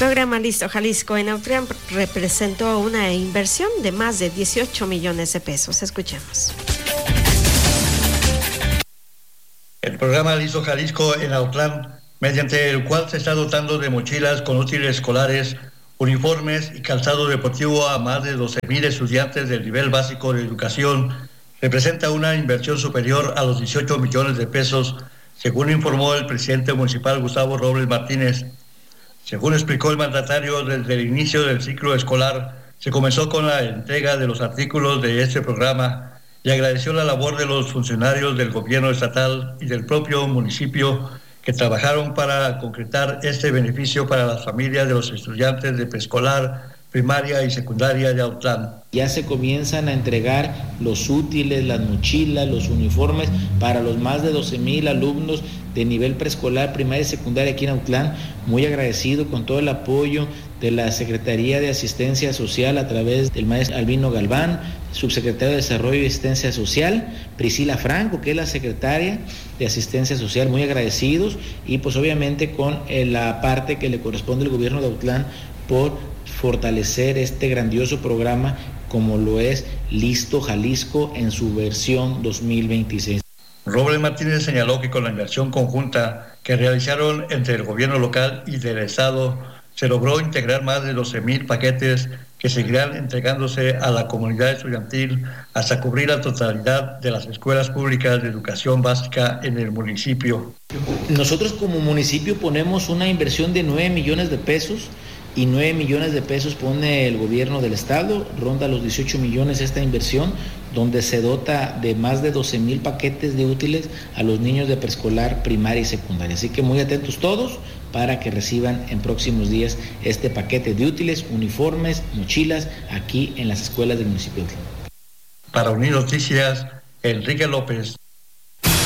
Programa Listo Jalisco en Autlán representó una inversión de más de 18 millones de pesos. Escuchemos. El programa Listo Jalisco en Autlán, mediante el cual se está dotando de mochilas con útiles escolares, uniformes y calzado deportivo a más de 12,000 estudiantes del nivel básico de educación, representa una inversión superior a los 18 millones de pesos, según informó el presidente municipal Gustavo Robles Martínez. Según explicó el mandatario, desde el inicio del ciclo escolar se comenzó con la entrega de los artículos de este programa y agradeció la labor de los funcionarios del gobierno estatal y del propio municipio que trabajaron para concretar este beneficio para las familias de los estudiantes de preescolar, primaria y secundaria de Autlán. Ya se comienzan a entregar los útiles, las mochilas, los uniformes para los más de 12,000 alumnos de nivel preescolar, primaria y secundaria aquí en Autlán. Muy agradecido con todo el apoyo de la Secretaría de Asistencia Social a través del maestro Albino Galván, subsecretario de Desarrollo y Asistencia Social, Priscila Franco, que es la secretaria de Asistencia Social, muy agradecidos, y pues obviamente con la parte que le corresponde al gobierno de Autlán por fortalecer este grandioso programa como lo es Listo Jalisco en su versión 2026. Robles Martínez señaló que con la inversión conjunta que realizaron entre el gobierno local y del estado, se logró integrar más de 12,000 paquetes que seguirán entregándose a la comunidad estudiantil hasta cubrir la totalidad de las escuelas públicas de educación básica en el municipio. Nosotros como municipio ponemos una inversión de 9 millones de pesos y 9 millones de pesos pone el gobierno del estado, ronda los 18 millones esta inversión, donde se dota de más de 12,000 paquetes de útiles a los niños de preescolar, primaria y secundaria. Así que muy atentos todos para que reciban en próximos días este paquete de útiles, uniformes, mochilas, aquí en las escuelas del municipio. Para Unir Noticias, Enrique López.